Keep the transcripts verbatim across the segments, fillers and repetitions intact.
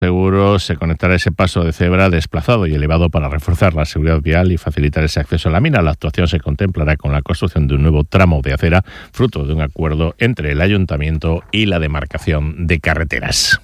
Seguro se conectará ese paso de cebra desplazado y elevado para reforzar la seguridad vial y facilitar ese acceso a la mina. La actuación se contemplará con la construcción de un nuevo tramo de acera, fruto de un acuerdo entre el Ayuntamiento y la demarcación de carreteras.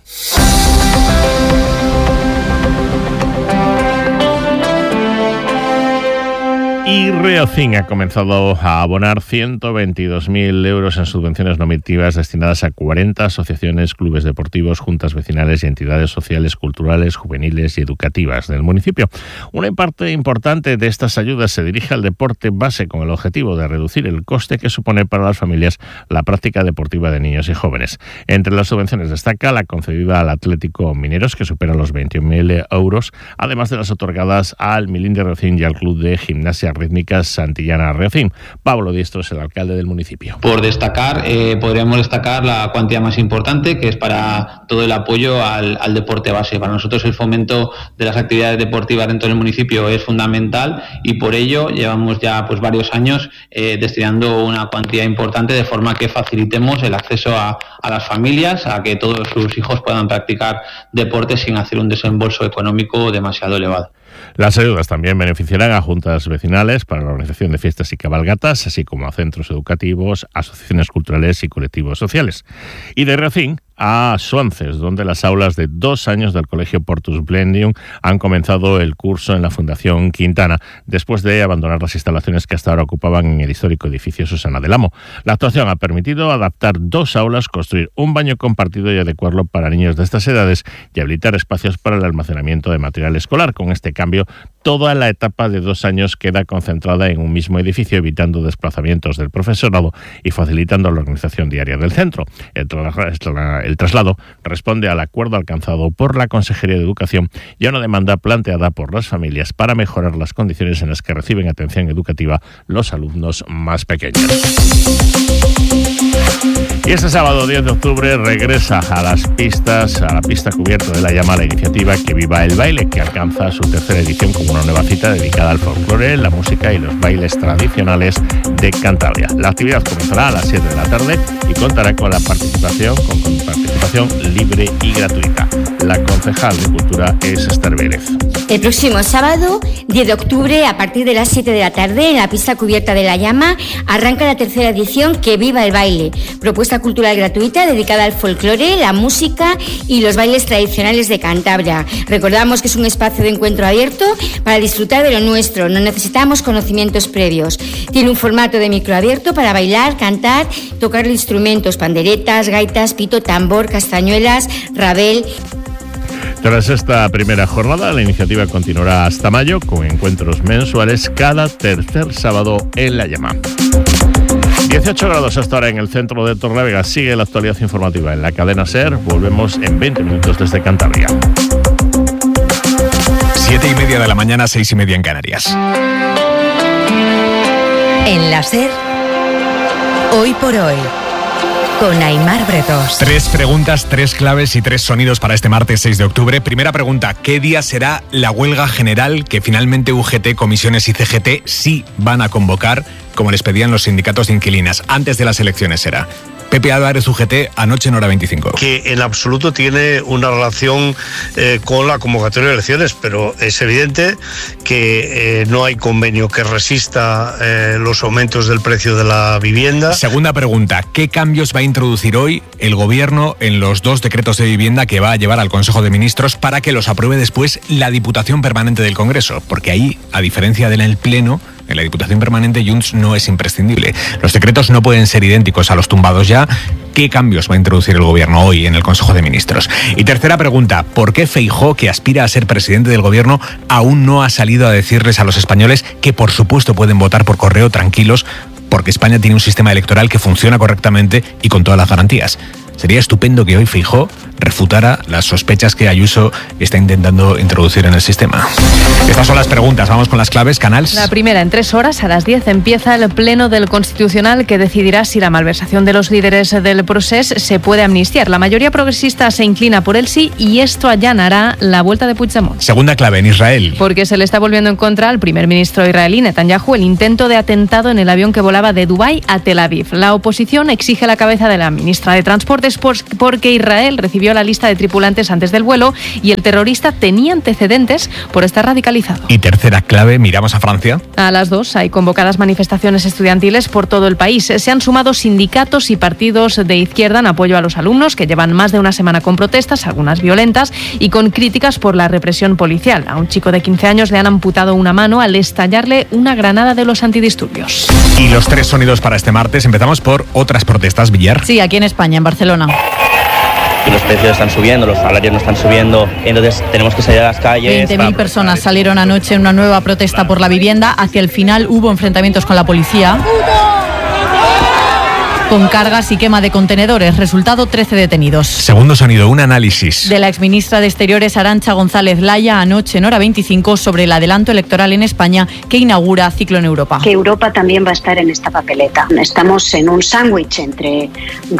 Y Reocin ha comenzado a abonar ciento veintidós mil euros en subvenciones nominativas destinadas a cuarenta asociaciones, clubes deportivos, juntas vecinales y entidades sociales, culturales, juveniles y educativas del municipio. Una parte importante de estas ayudas se dirige al deporte base con el objetivo de reducir el coste que supone para las familias la práctica deportiva de niños y jóvenes. Entre las subvenciones destaca la concedida al Atlético Mineros, que supera los veintiún mil euros, además de las otorgadas al Milín de Reocin y al Club de Gimnasia Rítmicas Santillana Reocin. Pablo Diestro es el alcalde del municipio. Por destacar, eh, podríamos destacar la cuantía más importante, que es para todo el apoyo al, al deporte base. Para nosotros el fomento de las actividades deportivas dentro del municipio es fundamental y por ello llevamos ya pues varios años eh, destinando una cuantía importante de forma que facilitemos el acceso a, a las familias, a que todos sus hijos puedan practicar deporte sin hacer un desembolso económico demasiado elevado. Las ayudas también beneficiarán a juntas vecinales para la organización de fiestas y cabalgatas, así como a centros educativos, asociaciones culturales y colectivos sociales. Y de Reocin a Suances, donde las aulas de dos años del Colegio Portus Blendium han comenzado el curso en la Fundación Quintana, después de abandonar las instalaciones que hasta ahora ocupaban en el histórico edificio Susana del Amo. La actuación ha permitido adaptar dos aulas, construir un baño compartido y adecuarlo para niños de estas edades y habilitar espacios para el almacenamiento de material escolar. Con este cambio, toda la etapa de dos años queda concentrada en un mismo edificio, evitando desplazamientos del profesorado y facilitando la organización diaria del centro. El, tra- el traslado responde al acuerdo alcanzado por la Consejería de Educación y a una demanda planteada por las familias para mejorar las condiciones en las que reciben atención educativa los alumnos más pequeños. Y este sábado diez de octubre regresa a las pistas, a la pista cubierta de La Llama, la iniciativa Que Viva el Baile, que alcanza su tercera edición como una nueva cita dedicada al folclore, la música y los bailes tradicionales de Cantabria. La actividad comenzará a las siete de la tarde y contará con la participación, con, con participación libre y gratuita. La concejal de Cultura es Esther Vélez. El próximo sábado, diez de octubre, a partir de las siete de la tarde, en la pista cubierta de La Llama, arranca la tercera edición Que Viva el Baile, propuesta cultural gratuita dedicada al folclore, la música y los bailes tradicionales de Cantabria. Recordamos que es un espacio de encuentro abierto para disfrutar de lo nuestro, no necesitamos conocimientos previos. Tiene un formato de microabierto para bailar, cantar, tocar instrumentos, panderetas, gaitas, pito, tambor, castañuelas, rabel. Tras esta primera jornada, la iniciativa continuará hasta mayo con encuentros mensuales cada tercer sábado en La Llama. dieciocho grados hasta ahora en el centro de Torrelavega. Sigue la actualidad informativa en la cadena SER. Volvemos en veinte minutos desde Cantabria. Siete y media de la mañana, seis y media en Canarias. En la SER, hoy por hoy, con Aimar Bretos. Tres preguntas, tres claves y tres sonidos para este martes seis de octubre. Primera pregunta, ¿qué día será la huelga general que finalmente U G T, comisiones y C G T sí van a convocar, como les pedían los sindicatos de inquilinas? Antes de las elecciones será. Pepe Álvarez, U G T, anoche en Hora veinticinco. Que en absoluto tiene una relación eh, con la convocatoria de elecciones, pero es evidente que eh, no hay convenio que resista eh, los aumentos del precio de la vivienda. Segunda pregunta, ¿qué cambios va a introducir hoy el Gobierno en los dos decretos de vivienda que va a llevar al Consejo de Ministros para que los apruebe después la Diputación Permanente del Congreso? Porque ahí, a diferencia del Pleno, en la Diputación Permanente, Junts no es imprescindible. Los decretos no pueden ser idénticos a los tumbados ya. ¿Qué cambios va a introducir el Gobierno hoy en el Consejo de Ministros? Y tercera pregunta, ¿por qué Feijóo, que aspira a ser presidente del Gobierno, aún no ha salido a decirles a los españoles que por supuesto pueden votar por correo tranquilos, porque España tiene un sistema electoral que funciona correctamente y con todas las garantías? Sería estupendo que hoy Feijóo refutara las sospechas que Ayuso está intentando introducir en el sistema. Estas son las preguntas. Vamos con las claves. Canals. La primera, en tres horas, a las diez, empieza el Pleno del Constitucional que decidirá si la malversación de los líderes del procés se puede amnistiar. La mayoría progresista se inclina por el sí y esto allanará la vuelta de Puigdemont. Segunda clave, en Israel. Porque se le está volviendo en contra al primer ministro israelí, Netanyahu, el intento de atentado en el avión que volaba de Dubái a Tel Aviv. La oposición exige la cabeza de la ministra de Transporte tardes porque Israel recibió la lista de tripulantes antes del vuelo y el terrorista tenía antecedentes por estar radicalizado. Y tercera clave, miramos a Francia. A las dos hay convocadas manifestaciones estudiantiles por todo el país. Se han sumado sindicatos y partidos de izquierda en apoyo a los alumnos que llevan más de una semana con protestas, algunas violentas, y con críticas por la represión policial. A un chico de quince años le han amputado una mano al estallarle una granada de los antidisturbios. Y los tres sonidos para este martes. Empezamos por otras protestas, Villar. Sí, aquí en España, en Barcelona. Y los precios están subiendo, los salarios no están subiendo, entonces tenemos que salir a las calles. veinte mil personas salieron anoche en una nueva protesta por la vivienda. Hacia el final hubo enfrentamientos con la policía, con cargas y quema de contenedores. Resultado, trece detenidos. Segundo sonido, un análisis de la exministra de Exteriores Arantxa González Laya anoche en Hora veinticinco sobre el adelanto electoral en España que inaugura Ciclo en Europa. Que Europa también va a estar en esta papeleta. Estamos en un sándwich entre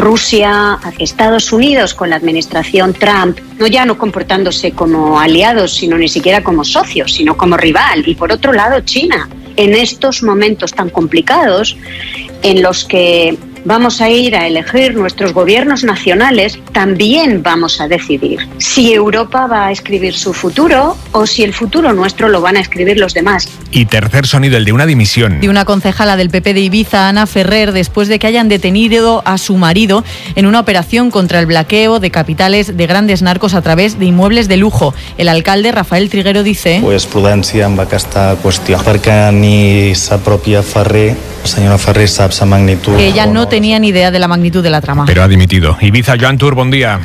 Rusia, Estados Unidos con la administración Trump, no ya no comportándose como aliados, sino ni siquiera como socios, sino como rival. Y por otro lado, China. En estos momentos tan complicados en los que vamos a ir a elegir nuestros gobiernos nacionales, también vamos a decidir si Europa va a escribir su futuro o si el futuro nuestro lo van a escribir los demás. Y tercer sonido, el de una dimisión. De una concejala del P P de Ibiza, Ana Ferrer, después de que hayan detenido a su marido en una operación contra el blanqueo de capitales de grandes narcos a través de inmuebles de lujo. El alcalde, Rafael Triguero, dice... Pues prudència amb aquesta qüestió, perquè ni sa pròpia Ferrer, la senyora Ferrer, sap sa magnitud... Que ella no tenía ni idea de la magnitud de la trama. Pero ha dimitido. Ibiza, Joan Tur, buen día.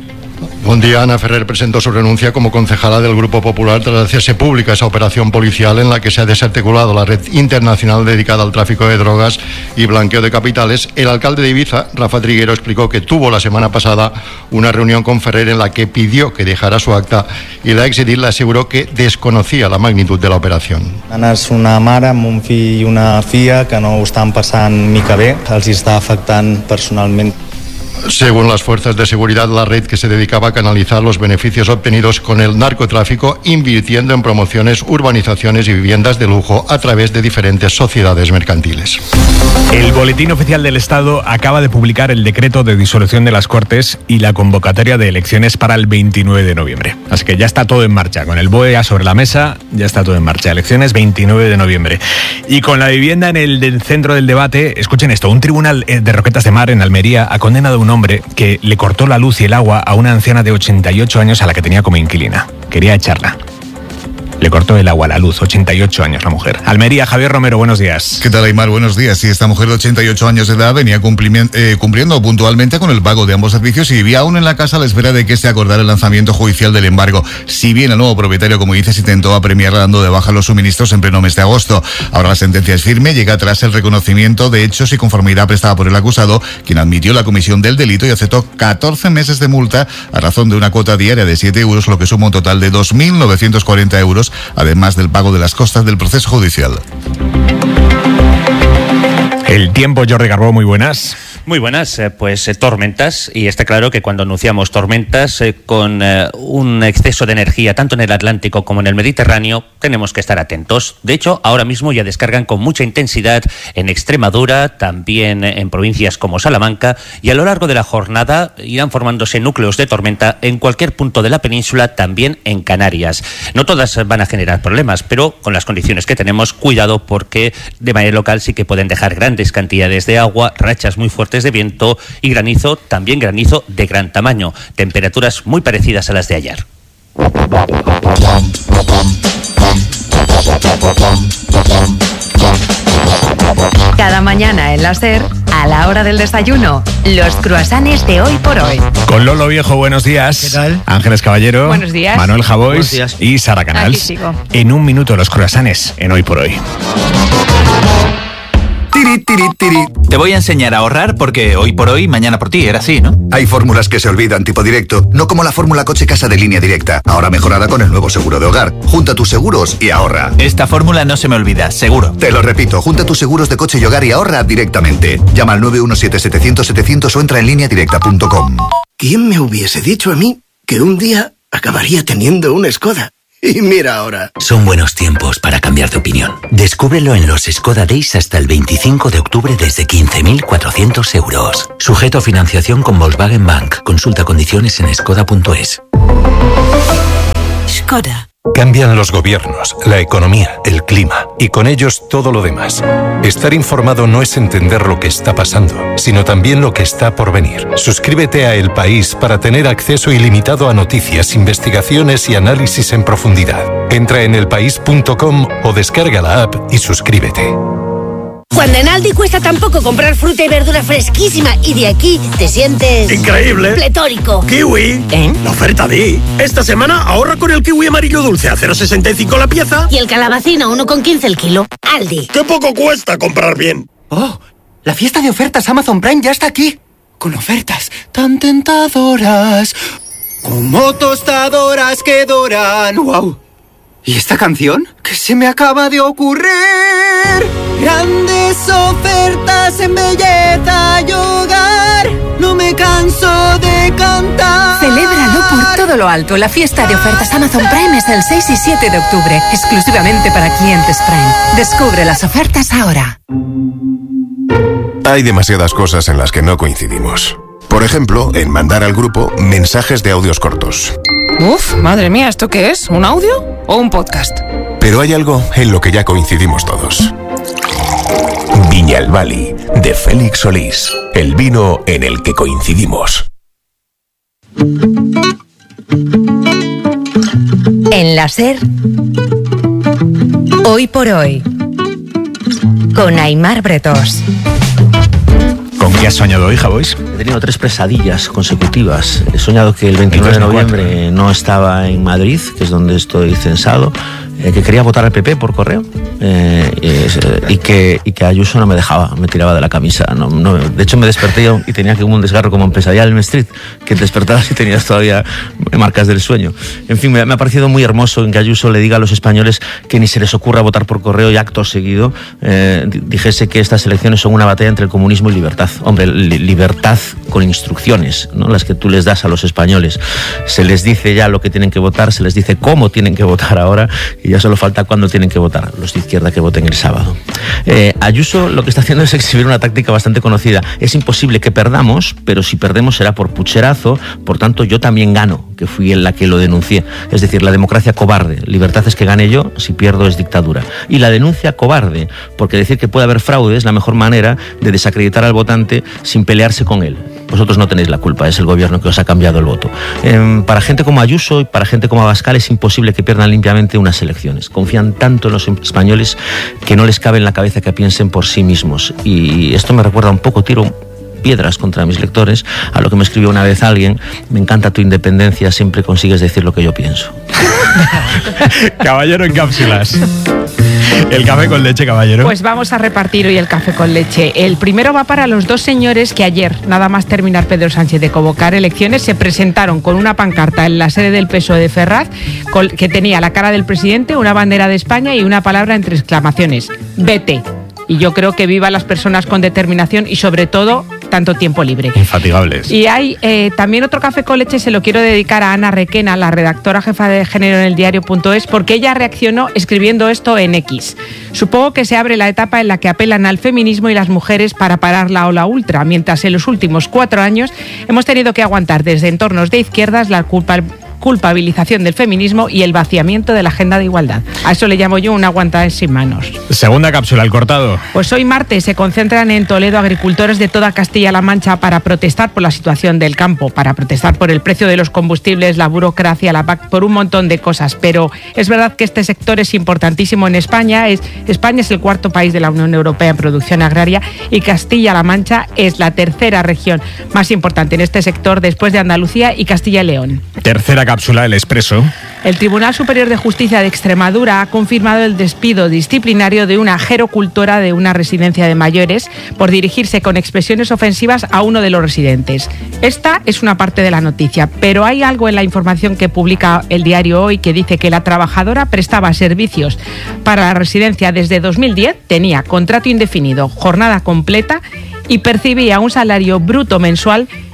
Buen día. Ana Ferrer presentó su renuncia como concejala del Grupo Popular tras hacerse pública esa operación policial en la que se ha desarticulado la red internacional dedicada al tráfico de drogas y blanqueo de capitales. El alcalde de Ibiza, Rafa Triguero, explicó que tuvo la semana pasada una reunión con Ferrer en la que pidió que dejara su acta y la exedil le aseguró que desconocía la magnitud de la operación. Ana és una mare amb un fill i una filla que no ho estan passant mica bé, els està afectant personalment. Según las fuerzas de seguridad, la red que se dedicaba a canalizar los beneficios obtenidos con el narcotráfico invirtiendo en promociones, urbanizaciones y viviendas de lujo a través de diferentes sociedades mercantiles. El Boletín Oficial del Estado acaba de publicar el decreto de disolución de las Cortes y la convocatoria de elecciones para el veintinueve de noviembre. Así que ya está todo en marcha. Con el B O E A sobre la mesa, ya está todo en marcha. Elecciones veintinueve de noviembre. Y con la vivienda en el del centro del debate, escuchen esto, un tribunal de Roquetas de Mar en Almería ha condenado a un hombre que le cortó la luz y el agua a una anciana de ochenta y ocho años a la que tenía como inquilina. Quería echarla. Le cortó el agua, la luz, ochenta y ocho años la mujer. Almería, Javier Romero, buenos días. ¿Qué tal, Aymar? Buenos días. Sí, esta mujer de ochenta y ocho años de edad venía eh, cumpliendo puntualmente con el pago de ambos servicios y vivía aún en la casa a la espera de que se acordara el lanzamiento judicial del embargo. Si bien el nuevo propietario, como dices, intentó apremiarla dando de baja los suministros en pleno mes de agosto. Ahora la sentencia es firme, llega tras el reconocimiento de hechos y conformidad prestada por el acusado, quien admitió la comisión del delito y aceptó catorce meses de multa a razón de una cuota diaria de siete euros, lo que suma un total de dos mil novecientos cuarenta euros, además del pago de las costas del proceso judicial. El tiempo, Jordi Carbó, muy buenas. Muy buenas, eh, pues eh, tormentas, y está claro que cuando anunciamos tormentas eh, con eh, un exceso de energía tanto en el Atlántico como en el Mediterráneo, tenemos que estar atentos. De hecho, ahora mismo ya descargan con mucha intensidad en Extremadura, también en provincias como Salamanca, y a lo largo de la jornada irán formándose núcleos de tormenta en cualquier punto de la península, también en Canarias. No todas van a generar problemas, pero con las condiciones que tenemos, cuidado, porque de manera local sí que pueden dejar grandes cantidades de agua, rachas muy fuertes de viento y granizo, también granizo de gran tamaño. Temperaturas muy parecidas a las de ayer. Cada mañana en la SER, a la hora del desayuno, los croissants de Hoy por Hoy. Con Lolo Viejo, buenos días. ¿Qué tal? Ángeles Caballero. Buenos días. Manuel Javois y Sara Canals. Aquí sigo. En un minuto, los croissants en Hoy por Hoy. Tiri, tiri, tiri. Te voy a enseñar a ahorrar porque hoy por hoy, mañana por ti, era así, ¿no? Hay fórmulas que se olvidan, tipo directo, no como la fórmula coche-casa de Línea Directa, ahora mejorada con el nuevo seguro de hogar. Junta tus seguros y ahorra. Esta fórmula no se me olvida, seguro. Te lo repito, junta tus seguros de coche y hogar y ahorra directamente. Llama al nueve uno siete, setecientos, setecientos o entra en línea directa punto com. ¿Quién me hubiese dicho a mí que un día acabaría teniendo una Skoda? Y mira ahora. Son buenos tiempos para cambiar de opinión. Descúbrelo en los Skoda Days hasta el veinticinco de octubre desde quince mil cuatrocientos euros. Sujeto a financiación con Volkswagen Bank. Consulta condiciones en skoda punto es. Skoda. Cambian los gobiernos, la economía, el clima y con ellos todo lo demás. Estar informado no es entender lo que está pasando, sino también lo que está por venir. Suscríbete a El País para tener acceso ilimitado a noticias, investigaciones y análisis en profundidad. Entra en elpaís punto com o descarga la app y suscríbete. Cuando en Aldi cuesta tan poco comprar fruta y verdura fresquísima y de aquí te sientes... ¡increíble! ¡Pletórico! ¡Kiwi! ¿Eh? La oferta Di. Esta semana ahorra con el kiwi amarillo dulce a cero coma sesenta y cinco la pieza. Y el calabacín a uno coma quince el kilo. Aldi. ¡Qué poco cuesta comprar bien! ¡Oh! La fiesta de ofertas Amazon Prime ya está aquí. Con ofertas tan tentadoras como tostadoras que doran. ¡Wow! ¿Y esta canción? ¿Qué se me acaba de ocurrir? Grandes ofertas en belleza y hogar. No me canso de cantar. Celébralo por todo lo alto. La fiesta de ofertas Amazon Prime es el seis y siete de octubre, exclusivamente para clientes Prime. Descubre las ofertas ahora. Hay demasiadas cosas en las que no coincidimos. Por ejemplo, en mandar al grupo mensajes de audios cortos. Uf, madre mía, ¿esto qué es? ¿Un audio o un podcast? Pero hay algo en lo que ya coincidimos todos. Viñalbali, de Félix Solís. El vino en el que coincidimos. En la SER, Hoy por Hoy, con Aimar Bretos. ¿Con qué has soñado hoy, Javois? He tenido tres pesadillas consecutivas. He soñado que el veintinueve de noviembre no estaba en Madrid, que es donde estoy censado, eh, que quería votar al P P por correo eh, y, y, que, y que Ayuso no me dejaba, me tiraba de la camisa. No, no, de hecho, me desperté yo y tenía que un desgarro como en Pesadilla en Street, que te despertabas y tenías todavía marcas del sueño. En fin, me, me ha parecido muy hermoso en que Ayuso le diga a los españoles que ni se les ocurra votar por correo y acto seguido eh, dijese que estas elecciones son una batalla entre el comunismo y libertad. Hombre, li- libertad con instrucciones, ¿no? Las que tú les das a los españoles. Se les dice ya lo que tienen que votar, se les dice cómo tienen que votar ahora y ya solo falta cuándo tienen que votar. Los de izquierda que voten el sábado. Eh, Ayuso lo que está haciendo es exhibir una táctica bastante conocida. Es imposible que perdamos, pero si perdemos será por pucherazo, por tanto yo también gano, que fui en la que lo denuncié. Es decir, la democracia cobarde. Libertad es que gane yo, si pierdo es dictadura. Y la denuncia cobarde, porque decir que puede haber fraude es la mejor manera de desacreditar al votante sin pelearse con él. Vosotros no tenéis la culpa, es el gobierno que os ha cambiado el voto. Eh, para gente como Ayuso y para gente como Abascal es imposible que pierdan limpiamente unas elecciones. Confían tanto en los españoles que no les cabe en la cabeza que piensen por sí mismos. Y esto me recuerda un poco, tiro piedras contra mis lectores, a lo que me escribió una vez alguien: me encanta tu independencia, siempre consigues decir lo que yo pienso. Caballero en cápsulas. El café con leche, caballero. Pues vamos a repartir hoy el café con leche. El primero va para los dos señores que ayer, nada más terminar Pedro Sánchez de convocar elecciones, se presentaron con una pancarta en la sede del P S O E de Ferraz que tenía la cara del presidente, una bandera de España y una palabra entre exclamaciones: vete. Y yo creo que viva las personas con determinación y sobre todo tanto tiempo libre. Infatigables. Y hay eh, también otro café con leche, se lo quiero dedicar a Ana Requena, la redactora jefa de género en el diario punto es, porque ella reaccionó escribiendo esto en X. Supongo que se abre la etapa en la que apelan al feminismo y las mujeres para parar la ola ultra, mientras en los últimos cuatro años hemos tenido que aguantar desde entornos de izquierdas la culpa culpabilización del feminismo y el vaciamiento de la agenda de igualdad. A eso le llamo yo una aguantada sin manos. Segunda cápsula, el cortado. Pues hoy martes se concentran en Toledo agricultores de toda Castilla-La Mancha para protestar por la situación del campo, para protestar por el precio de los combustibles, la burocracia, la P A C, por un montón de cosas. Pero es verdad que este sector es importantísimo en España. Es, España es el cuarto país de la Unión Europea en producción agraria y Castilla-La Mancha es la tercera región más importante en este sector después de Andalucía y Castilla y León. Tercera cápsula, el Expreso. El Tribunal Superior de Justicia de Extremadura ha confirmado el despido disciplinario de una gerocultora de una residencia de mayores por dirigirse con expresiones ofensivas a uno de los residentes. Esta es una parte de la noticia, pero hay algo en la información que publica el diario Hoy que dice que la trabajadora prestaba servicios para la residencia desde dos mil diez, tenía contrato indefinido, jornada completa y percibía un salario bruto mensual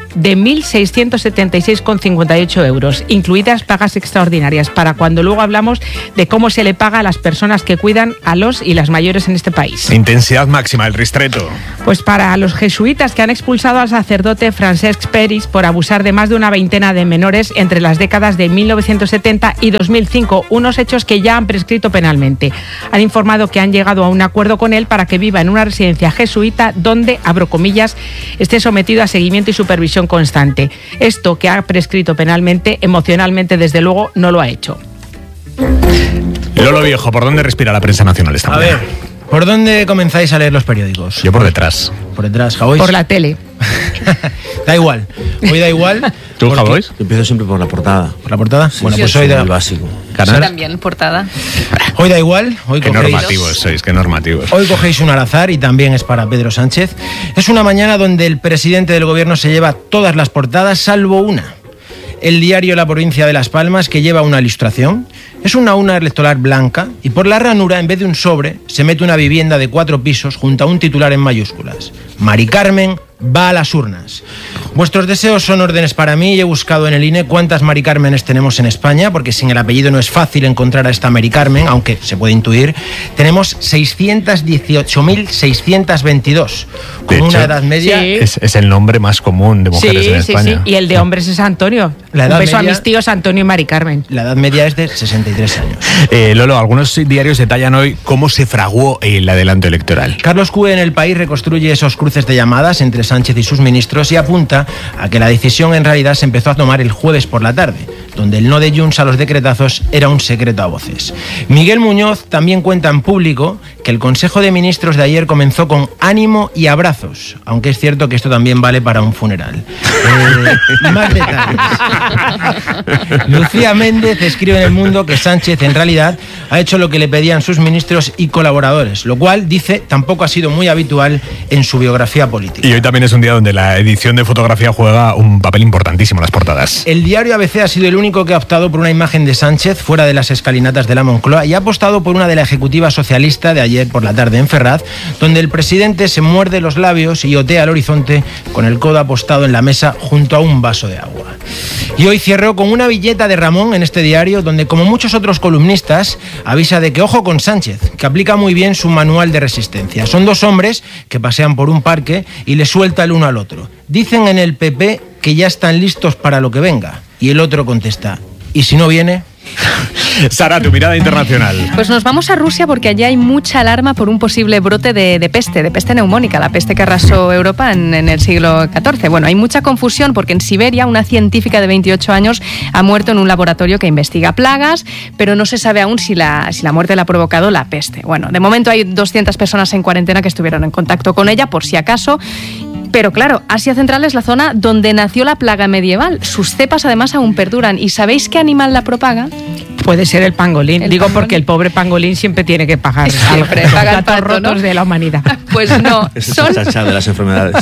de mil seiscientos setenta y seis coma cincuenta y ocho euros, incluidas pagas extraordinarias, para cuando luego hablamos de cómo se le paga a las personas que cuidan a los y las mayores en este país. Intensidad máxima, el ristreto. Pues para los jesuitas que han expulsado al sacerdote Francesc Peris por abusar de más de una veintena de menores entre las décadas de mil novecientos setenta y dos mil cinco, unos hechos que ya han prescrito penalmente. Han informado que han llegado a un acuerdo con él para que viva en una residencia jesuita donde, abro comillas, esté sometido a seguimiento y supervisión constante. Esto que ha prescrito penalmente, emocionalmente desde luego no lo ha hecho. Lolo Viejo, ¿por dónde respira la prensa nacional esta mañana? A ver, ¿por dónde comenzáis a leer los periódicos? Yo por detrás. Por detrás, Javois. Por la tele. Da igual. Hoy da igual. ¿Tú, Javois? Yo empiezo siempre por la portada. ¿Por la portada? Sí, bueno, sí, pues sí, hoy da... el básico. Yo también, portada. Hoy da igual. Hoy qué cogéis... normativos sois, qué normativos. Hoy cogéis un al azar y también es para Pedro Sánchez. Es una mañana donde el presidente del gobierno se lleva todas las portadas salvo una. El diario La Provincia de Las Palmas, que lleva una ilustración. Es una urna electoral blanca y por la ranura, en vez de un sobre, se mete una vivienda de cuatro pisos junto a un titular en mayúsculas. Mari Carmen va a las urnas. Vuestros deseos son órdenes para mí y he buscado en el I N E cuántas Mari Cármenes tenemos en España, porque sin el apellido no es fácil encontrar a esta Mari Carmen, aunque se puede intuir. Tenemos seiscientos dieciocho mil seiscientos veintidós, con de una hecho, edad media... Sí. Es, es el nombre más común de mujeres sí, en sí, España. Sí, y el de hombres es Antonio. La Un edad beso media- a mis tíos Antonio y Mari Carmen. La edad media es de sesenta y tres años. Eh, Lolo, algunos diarios detallan hoy cómo se fraguó el adelanto electoral. Carlos Cue en El País reconstruye esos cruces de llamadas entre Sánchez y sus ministros y apunta a que la decisión en realidad se empezó a tomar el jueves por la tarde, donde el no de Junts a los decretazos era un secreto a voces. Miguel Muñoz también cuenta en público que el Consejo de Ministros de ayer comenzó con ánimo y abrazos, aunque es cierto que esto también vale para un funeral. Eh, más detalles. Lucía Méndez escribe en El Mundo que Sánchez en realidad ha hecho lo que le pedían sus ministros y colaboradores, lo cual, dice, tampoco ha sido muy habitual en su biografía política. Y hoy también es un día donde la edición de fotografía juega un papel importantísimo en las portadas. El diario A B C ha sido el único que ha optado por una imagen de Sánchez fuera de las escalinatas de la Moncloa y ha apostado por una de la ejecutiva socialista de ayer por la tarde en Ferraz, donde el presidente se muerde los labios y otea al horizonte con el codo apostado en la mesa junto a un vaso de agua. Y hoy cierro con una billeta de Ramón en este diario, donde, como muchos otros columnistas, avisa de que ojo con Sánchez, que aplica muy bien su manual de resistencia. Son dos hombres que pasean por un parque y le suelta el uno al otro. Dicen en el P P que ya están listos para lo que venga. Y el otro contesta, ¿y si no viene? Sara, tu mirada internacional. Pues nos vamos a Rusia porque allí hay mucha alarma por un posible brote de, de peste, de peste neumónica, la peste que arrasó Europa en, en el siglo catorce. Bueno, hay mucha confusión porque en Siberia una científica de veintiocho años ha muerto en un laboratorio que investiga plagas, pero no se sabe aún si la, si la muerte la ha provocado la peste. Bueno, de momento hay doscientas personas en cuarentena que estuvieron en contacto con ella, por si acaso. Pero claro, Asia Central es la zona donde nació la plaga medieval. Sus cepas además aún perduran. ¿Y sabéis qué animal la propaga? Puede ser el pangolín. El Digo pangolín. Porque el pobre pangolín siempre tiene que pagar Siempre los paga el platos pato, ¿no? rotos de la humanidad. Pues no, Ese es son, el chachá de las enfermedades.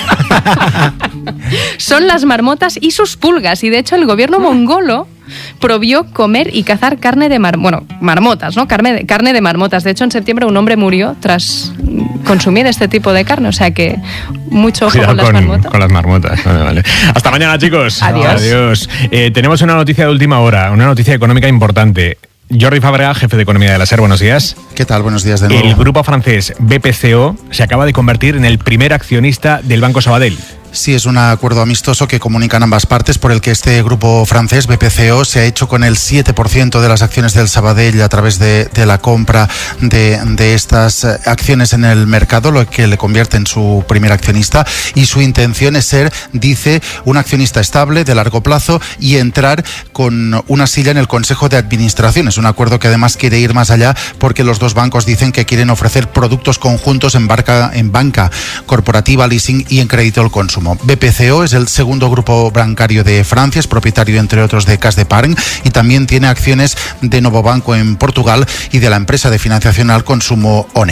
son las marmotas y sus pulgas. Y de hecho el gobierno mongolo prohibió comer y cazar carne de mar, bueno, marmotas, ¿no? Carne de, carne de marmotas. De hecho, en septiembre un hombre murió tras consumir este tipo de carne. O sea que mucho ojo Cuidado con las con, marmotas. con las marmotas. Vale, vale. Hasta mañana, chicos. Adiós. Adiós. Eh, tenemos una noticia de última hora, una noticia económica importante. Jordi Fábrega, jefe de Economía de la SER, buenos días. ¿Qué tal? Buenos días de nuevo. El grupo francés B P C O se acaba de convertir en el primer accionista del Banco Sabadell. Sí, es un acuerdo amistoso que comunican ambas partes por el que este grupo francés, B P C O, se ha hecho con el siete por ciento de las acciones del Sabadell a través de, de la compra de, de estas acciones en el mercado, lo que le convierte en su primer accionista. Y su intención es ser, dice, un accionista estable de largo plazo y entrar con una silla en el Consejo de Administración. Es un acuerdo que además quiere ir más allá porque los dos bancos dicen que quieren ofrecer productos conjuntos en, barca, en banca corporativa, leasing y en crédito al consumo. B P C O es el segundo grupo bancario de Francia, es propietario entre otros de Caisse d'Epargne y también tiene acciones de Novo Banco en Portugal y de la empresa de financiación al consumo Oney.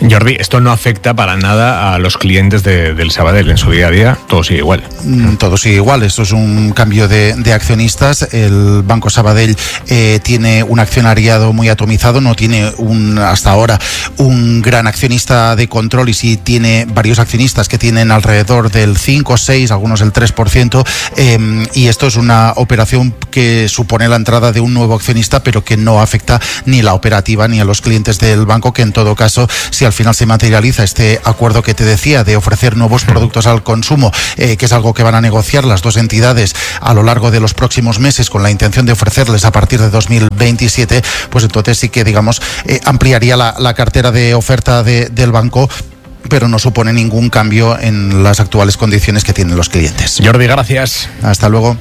Jordi, esto no afecta para nada a los clientes de, del Sabadell en su día a día, todo sigue igual. Mm, todo sigue igual, esto es un cambio de, de accionistas. El Banco Sabadell eh, tiene un accionariado muy atomizado, no tiene un hasta ahora un gran accionista de control y sí tiene varios accionistas que tienen alrededor del cinco, seis, algunos el tres por ciento, eh, y esto es una operación que supone la entrada de un nuevo accionista, pero que no afecta ni la operativa ni a los clientes del banco, que en todo caso, si al final se materializa este acuerdo que te decía de ofrecer nuevos productos al consumo, eh, que es algo que van a negociar las dos entidades a lo largo de los próximos meses con la intención de ofrecerles a partir de dos mil veintisiete, pues entonces sí que, digamos, eh, ampliaría la, la cartera de oferta de, del banco, pero no supone ningún cambio en las actuales condiciones que tienen los clientes. Jordi, gracias. Hasta luego.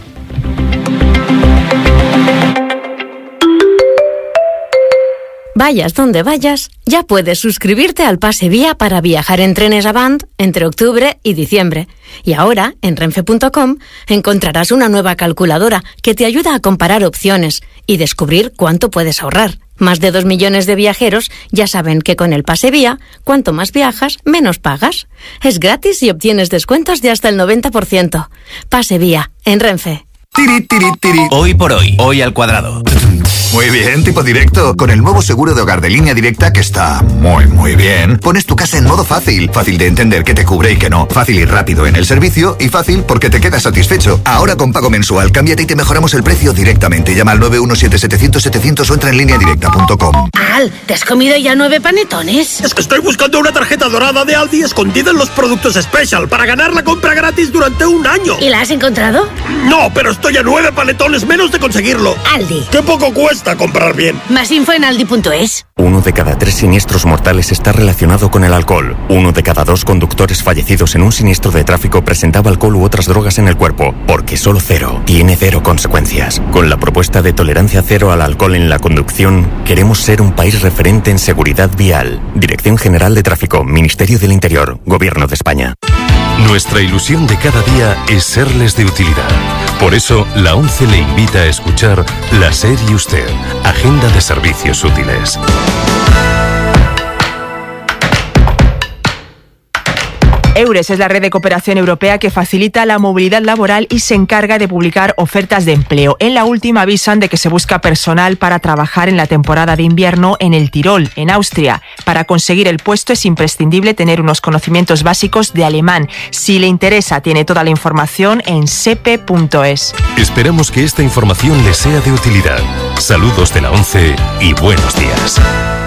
Vayas donde vayas, ya puedes suscribirte al Pase Vía para viajar en trenes Avant entre octubre y diciembre. Y ahora, en renfe punto com, encontrarás una nueva calculadora que te ayuda a comparar opciones y descubrir cuánto puedes ahorrar. Más de dos millones de viajeros ya saben que con el Pase Vía, cuanto más viajas, menos pagas. Es gratis y obtienes descuentos de hasta el noventa por ciento. Pase Vía, en Renfe. Tiri, tiri, tiri. Hoy por hoy, hoy al cuadrado. Muy bien, tipo directo. Con el nuevo seguro de hogar de Línea Directa, que está muy, muy bien, pones tu casa en modo fácil. Fácil de entender qué te cubre y qué no. Fácil y rápido en el servicio y fácil porque te quedas satisfecho. Ahora con pago mensual, cámbiate y te mejoramos el precio directamente. Llama al nueve uno siete siete cero cero siete cero cero o entra en línea directa punto com. Al, ¿te has comido ya nueve panetones? Es que estoy buscando una tarjeta dorada de Aldi escondida en los productos Special para ganar la compra gratis durante un año. ¿Y la has encontrado? No, pero estoy a nueve panetones menos de conseguirlo. Aldi. Qué poco cuesta comprar bien. Más info en aldi punto es. Uno de cada tres siniestros mortales está relacionado con el alcohol. Uno de cada dos conductores fallecidos en un siniestro de tráfico presentaba alcohol u otras drogas en el cuerpo, porque solo cero tiene cero consecuencias. Con la propuesta de tolerancia cero al alcohol en la conducción, queremos ser un país referente en seguridad vial. Dirección General de Tráfico, Ministerio del Interior, Gobierno de España. Nuestra ilusión de cada día es serles de utilidad. Por eso, la ONCE le invita a escuchar La SER y Usted, Agenda de Servicios Útiles. EURES es la red de cooperación europea que facilita la movilidad laboral y se encarga de publicar ofertas de empleo. En la última avisan de que se busca personal para trabajar en la temporada de invierno en el Tirol, en Austria. Para conseguir el puesto es imprescindible tener unos conocimientos básicos de alemán. Si le interesa, tiene toda la información en sepe punto es. Esperamos que esta información le sea de utilidad. Saludos de la ONCE y buenos días.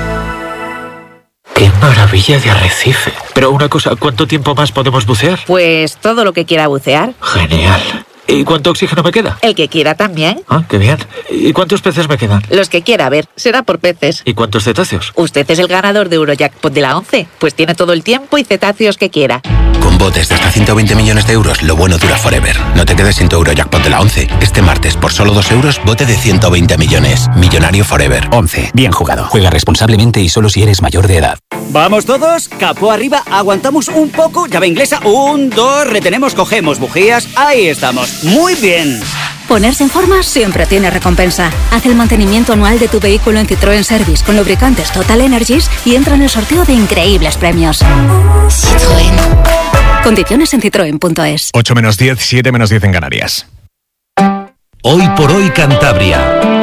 ¡Qué maravilla de arrecife! Pero una cosa, ¿cuánto tiempo más podemos bucear? Pues todo lo que quiera bucear. Genial. ¿Y cuánto oxígeno me queda? El que quiera también. Ah, qué bien. ¿Y cuántos peces me quedan? Los que quiera, a ver, será por peces. ¿Y cuántos cetáceos? Usted es el ganador de Eurojackpot de la ONCE, pues tiene todo el tiempo y cetáceos que quiera. Con botes de hasta ciento veinte millones de euros, lo bueno dura forever. No te quedes sin tu Eurojackpot de la ONCE. Este martes, por solo dos euros, bote de ciento veinte millones. Millonario forever. ONCE. Bien jugado. Juega responsablemente y solo si eres mayor de edad. Vamos todos, capó arriba, aguantamos un poco, llave inglesa, un, dos, retenemos, cogemos bujías, ahí estamos. Muy bien. Ponerse en forma siempre tiene recompensa. Haz el mantenimiento anual de tu vehículo en Citroën Service con lubricantes Total Energies y entra en el sorteo de increíbles premios. Citroën. Condiciones en citroen punto es. ocho menos diez, siete menos diez en Canarias. Hoy por hoy Cantabria.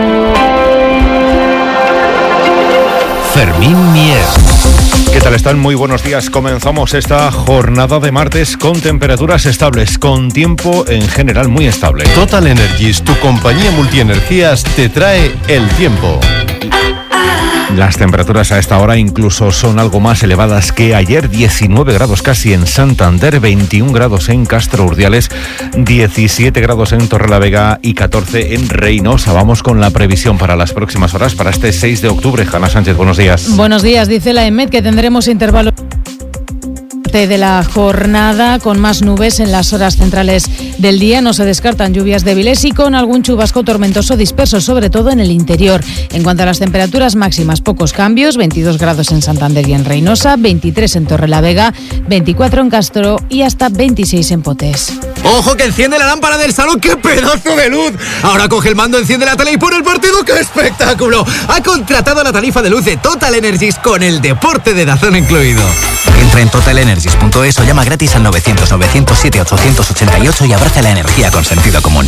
Fermín Mier. ¿Qué tal están? Muy buenos días. Comenzamos esta jornada de martes con temperaturas estables, con tiempo en general muy estable. Total Energies, tu compañía multienergías, te trae el tiempo. Las temperaturas a esta hora incluso son algo más elevadas que ayer, diecinueve grados casi en Santander, veintiún grados en Castro Urdiales, diecisiete grados en Torrelavega y catorce en Reynosa. Vamos con la previsión para las próximas horas, para este seis de octubre. Hanna Sánchez, buenos días. Buenos días, dice la EMET que tendremos intervalos de la jornada con más nubes en las horas centrales del día. No se descartan lluvias débiles y con algún chubasco tormentoso disperso, sobre todo en el interior. En cuanto a las temperaturas máximas, pocos cambios, veintidós grados en Santander y en Reynosa, veintitrés en Torrelavega, veinticuatro en Castro y hasta veintiséis en Potés. ¡Ojo que enciende la lámpara del salón! ¡Qué pedazo de luz! Ahora coge el mando, enciende la tele y pone el partido que es espectáculo! Ha contratado la tarifa de luz de Total Energies con el deporte de Dazón incluido. Entra en total energies punto es o llama gratis al novecientos novecientos siete ochocientos ochenta y ocho y abraza la energía con sentido común.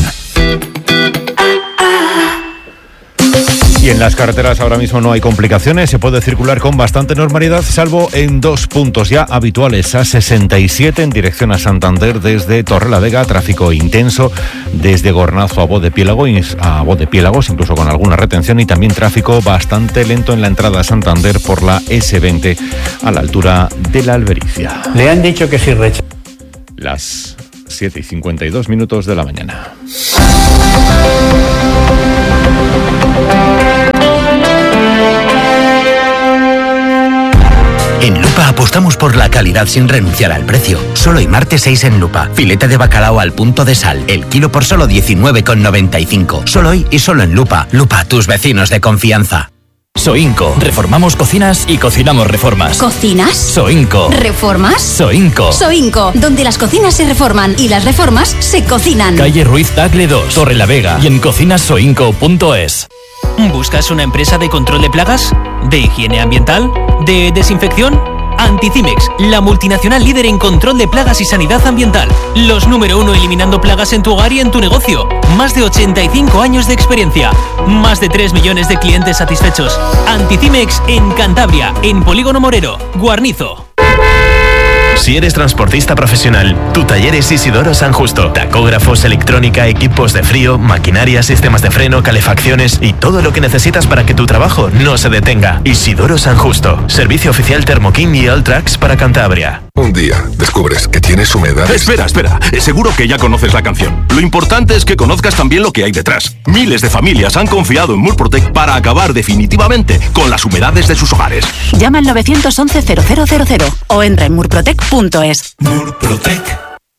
Y en las carreteras ahora mismo no hay complicaciones, se puede circular con bastante normalidad, salvo en dos puntos ya habituales. A sesenta y siete en dirección a Santander desde Torrelavega, tráfico intenso desde Gornazo a Bodepiélagos, a Bodepiélagos, incluso con alguna retención, y también tráfico bastante lento en la entrada a Santander por la ese veinte a la altura de la Albericia. Le han dicho que si rechaza. Las siete y cincuenta y dos minutos de la mañana. En Lupa apostamos por la calidad sin renunciar al precio. Solo hay martes seis en Lupa. Filete de bacalao al punto de sal. El kilo por solo diecinueve con noventa y cinco. Solo hoy y solo en Lupa. Lupa, tus vecinos de confianza. Soinco. Reformamos cocinas y cocinamos reformas. ¿Cocinas? Soinco. ¿Reformas? Soinco. Soinco, donde las cocinas se reforman y las reformas se cocinan. Calle Ruiz Tagle dos, Torrelavega y en cocinas soinco punto es. ¿Buscas una empresa de control de plagas? ¿De higiene ambiental? ¿De desinfección? Anticimex, la multinacional líder en control de plagas y sanidad ambiental. Los número uno eliminando plagas en tu hogar y en tu negocio. Más de ochenta y cinco años de experiencia. Más de tres millones de clientes satisfechos. Anticimex en Cantabria, en Polígono Morero, Guarnizo. Si eres transportista profesional, tu taller es Isidoro San Justo. Tacógrafos, electrónica, equipos de frío, maquinaria, sistemas de freno, calefacciones y todo lo que necesitas para que tu trabajo no se detenga. Isidoro San Justo. Servicio oficial Thermokin y Alltrax para Cantabria. Un día descubres que tienes humedades. Espera, espera. Seguro que ya conoces la canción. Lo importante es que conozcas también lo que hay detrás. Miles de familias han confiado en Murprotec para acabar definitivamente con las humedades de sus hogares. Llama al nueve once cero cero cero cero o entra en murprotec punto es. Murprotec.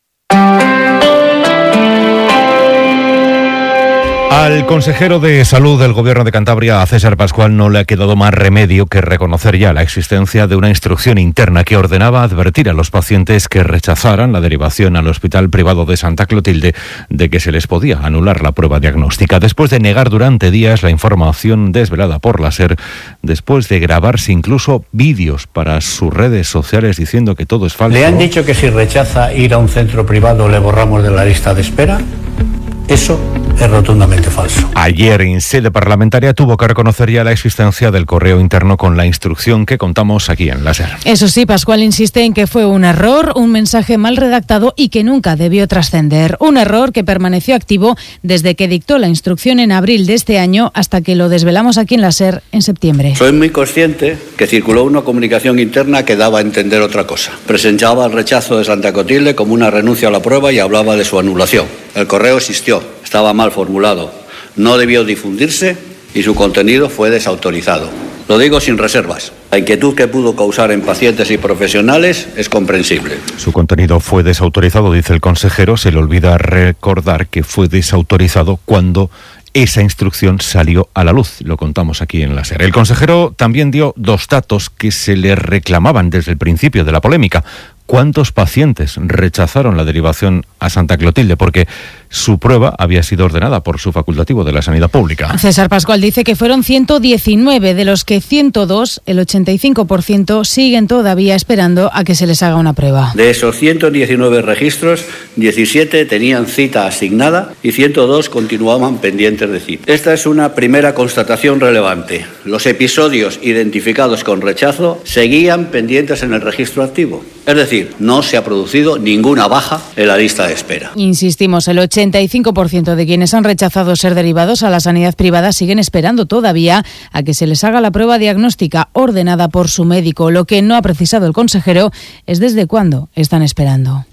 Al consejero de Salud del Gobierno de Cantabria, a César Pascual, no le ha quedado más remedio que reconocer ya la existencia de una instrucción interna que ordenaba advertir a los pacientes que rechazaran la derivación al Hospital Privado de Santa Clotilde de que se les podía anular la prueba diagnóstica. Después de negar durante días la información desvelada por la SER, después de grabarse incluso vídeos para sus redes sociales diciendo que todo es falso. ¿Le han dicho que si rechaza ir a un centro privado le borramos de la lista de espera? Eso es rotundamente falso. Ayer, en sede parlamentaria, tuvo que reconocer ya la existencia del correo interno con la instrucción que contamos aquí en la SER. Eso sí, Pascual insiste en que fue un error, un mensaje mal redactado y que nunca debió trascender. Un error que permaneció activo desde que dictó la instrucción en abril de este año hasta que lo desvelamos aquí en la SER en septiembre. Soy muy consciente que circuló una comunicación interna que daba a entender otra cosa. Presentaba el rechazo de Santa Clotilde como una renuncia a la prueba y hablaba de su anulación. El correo existió, estaba mal formulado, no debió difundirse y su contenido fue desautorizado. Lo digo sin reservas. La inquietud que pudo causar en pacientes y profesionales es comprensible. Su contenido fue desautorizado, dice el consejero. Se le olvida recordar que fue desautorizado cuando esa instrucción salió a la luz. Lo contamos aquí en la SER. El consejero también dio dos datos que se le reclamaban desde el principio de la polémica. ¿Cuántos pacientes rechazaron la derivación a Santa Clotilde? Porque su prueba había sido ordenada por su facultativo de la Sanidad Pública. César Pascual dice que fueron ciento diecinueve, de los que ciento dos, el ochenta y cinco por ciento, siguen todavía esperando a que se les haga una prueba. De esos ciento diecinueve registros, diecisiete tenían cita asignada y ciento dos continuaban pendientes de cita. Esta es una primera constatación relevante. Los episodios identificados con rechazo seguían pendientes en el registro activo. Es decir, no se ha producido ninguna baja en la lista de espera. Insistimos, el ochenta y cinco por ciento de quienes han rechazado ser derivados a la sanidad privada siguen esperando todavía a que se les haga la prueba diagnóstica ordenada por su médico. Lo que no ha precisado el consejero es desde cuándo están esperando.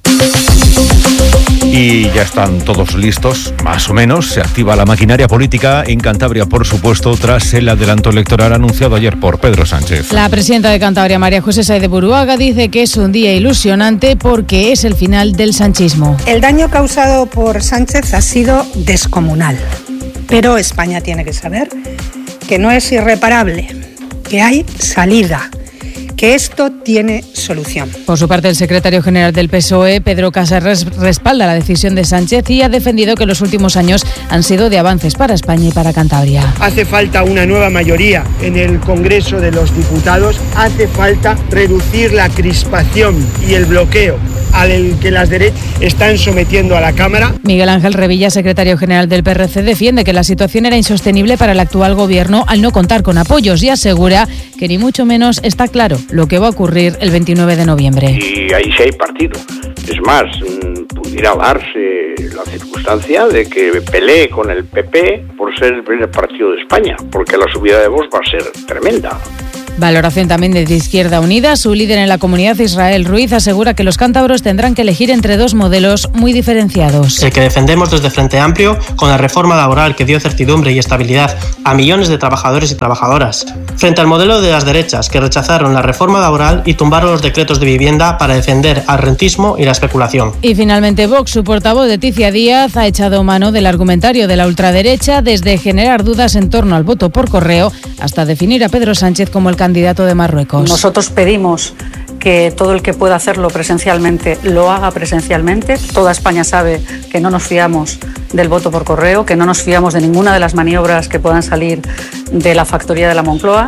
Y ya están todos listos, más o menos. Se activa la maquinaria política en Cantabria, por supuesto, tras el adelanto electoral anunciado ayer por Pedro Sánchez. La presidenta de Cantabria, María José Sáez de Buruaga, dice que es un día ilusionante porque es el final del sanchismo. El daño causado por Sánchez ha sido descomunal, pero España tiene que saber que no es irreparable, que hay salida, que esto tiene solución. Por su parte, el secretario general del P S O E, Pedro Casas, respalda la decisión de Sánchez y ha defendido que los últimos años han sido de avances para España y para Cantabria. Hace falta una nueva mayoría en el Congreso de los Diputados, hace falta reducir la crispación y el bloqueo al que las derechas están sometiendo a la Cámara. Miguel Ángel Revilla, secretario general del P R C, defiende que la situación era insostenible para el actual gobierno al no contar con apoyos y asegura que ni mucho menos está claro lo que va a ocurrir el veintinueve de noviembre. Y ahí sí hay partido. Es más, pudiera darse la circunstancia de que pelee con el P P por ser el primer partido de España, porque la subida de voz va a ser tremenda. Valoración también de Izquierda Unida. Su líder en la comunidad, Israel Ruiz, asegura que los cántabros tendrán que elegir entre dos modelos muy diferenciados. El que defendemos desde Frente Amplio, con la reforma laboral que dio certidumbre y estabilidad a millones de trabajadores y trabajadoras, frente al modelo de las derechas, que rechazaron la reforma laboral y tumbaron los decretos de vivienda para defender al rentismo y la especulación. Y finalmente Vox, su portavoz Leticia Díaz, ha echado mano del argumentario de la ultraderecha, desde generar dudas en torno al voto por correo hasta definir a Pedro Sánchez como el candidato de Marruecos. Nosotros pedimos que todo el que pueda hacerlo presencialmente lo haga presencialmente. Toda España sabe que no nos fiamos del voto por correo, que no nos fiamos de ninguna de las maniobras que puedan salir de la factoría de la Moncloa.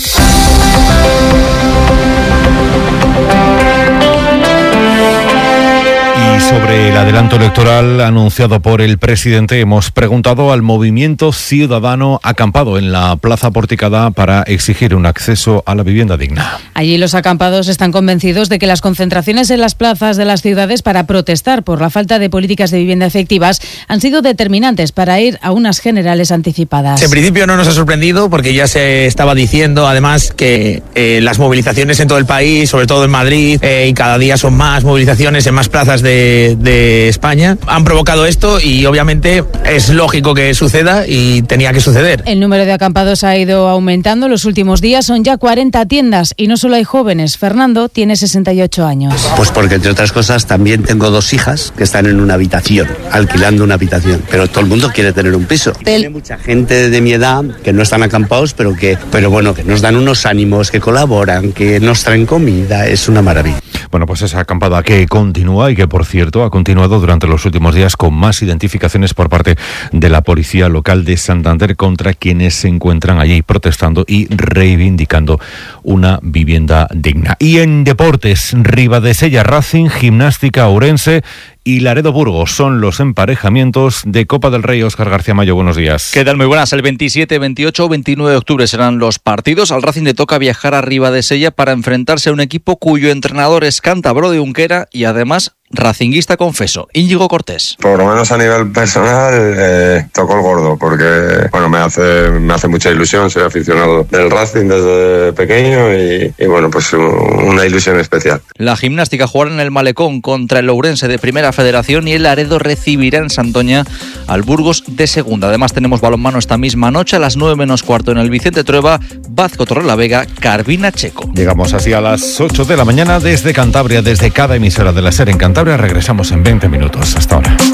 Y sobre el adelanto electoral anunciado por el presidente, hemos preguntado al movimiento ciudadano acampado en la Plaza Porticada para exigir un acceso a la vivienda digna. Allí los acampados están convencidos de que las concentraciones en las plazas de las ciudades para protestar por la falta de políticas de vivienda efectivas han sido determinantes para ir a unas generales anticipadas. En principio no nos ha sorprendido porque ya se estaba diciendo además que eh, las movilizaciones en todo el país, sobre todo en Madrid, eh, y cada día son más movilizaciones en más plazas de De, de España, han provocado esto y obviamente es lógico que suceda y tenía que suceder. El número de acampados ha ido aumentando. Los últimos días son ya cuarenta tiendas y no solo hay jóvenes. Fernando tiene sesenta y ocho años. Pues porque entre otras cosas también tengo dos hijas que están en una habitación, alquilando una habitación, pero todo el mundo quiere tener un piso. Hay mucha gente de mi edad que no están acampados, pero que, pero bueno, que nos dan unos ánimos, que colaboran, que nos traen comida, es una maravilla. Bueno, pues esa acampada que continúa y que, por cierto, ha continuado durante los últimos días con más identificaciones por parte de la Policía Local de Santander contra quienes se encuentran allí protestando y reivindicando una vivienda digna. Y en deportes, Ribadesella Racing, Gimnástica Ourense y Laredo Burgos son los emparejamientos de Copa del Rey. Óscar García Mayo, buenos días. ¿Qué tal? Muy buenas. El veintisiete, veintiocho o veintinueve de octubre serán los partidos. Al Racing le toca viajar a Ribadesella para enfrentarse a un equipo cuyo entrenador es cántabro de Unquera y además racinguista confeso, Íñigo Cortés. Por lo menos a nivel personal eh, tocó el gordo porque bueno, me hace me hace mucha ilusión, soy aficionado del Racing desde pequeño y, y bueno, pues una ilusión especial. La Gimnástica jugará en el Malecón contra el Ourense de Primera Federación y el Laredo recibirá en Santoña al Burgos de Segunda. Además tenemos balonmano esta misma noche a las nueve menos cuarto en el Vicente Trueba, Vazco Torrelavega, Carvina Checo. Llegamos así a las ocho de la mañana desde Cantabria, desde cada emisora de la SER en Cantabria. Regresamos en veinte minutos. Hasta ahora.